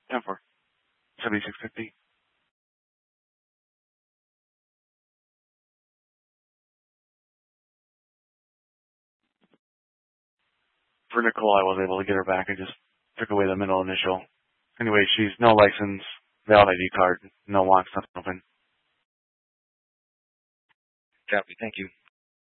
10-4. 7650. For Nicole, I was able to get her back. I just took away the middle initial. Anyway, she's no license, valid ID card, no locks, nothing open. Copy. Thank you.